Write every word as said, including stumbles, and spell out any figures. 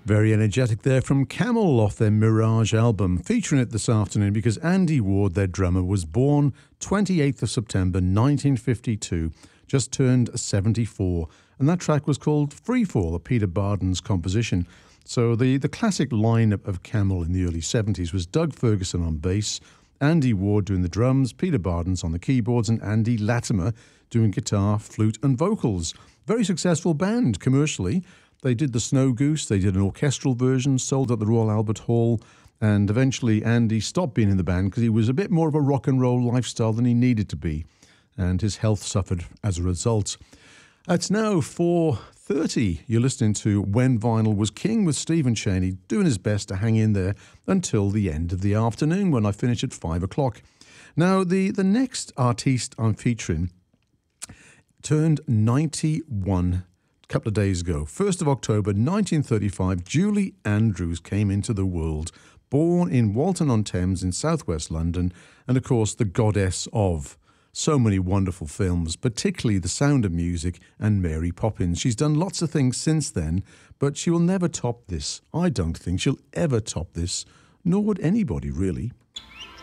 Very energetic there from Camel off their Mirage album, featuring it this afternoon because Andy Ward, their drummer, was born twenty-eighth of September nineteen fifty-two, just turned seventy-four, and that track was called Freefall, a Peter Barden's composition. So the, the classic lineup of Camel in the early seventies was Doug Ferguson on bass, Andy Ward doing the drums, Peter Barden's on the keyboards, and Andy Latimer doing guitar, flute and vocals. Very successful band commercially. They did the Snow Goose, they did an orchestral version, sold at the Royal Albert Hall, and eventually Andy stopped being in the band because he was a bit more of a rock and roll lifestyle than he needed to be, and his health suffered as a result. It's now four thirty. You're listening to When Vinyl Was King with Stephen Cheney, doing his best to hang in there until the end of the afternoon when I finish at five o'clock. Now, the, the next artiste I'm featuring turned ninety-one a couple of days ago. first of October nineteen thirty-five, Julie Andrews came into the world, born in Walton-on-Thames in southwest London, and of course the goddess of so many wonderful films, particularly The Sound of Music and Mary Poppins. She's done lots of things since then, but she will never top this. I don't think she'll ever top this, nor would anybody really.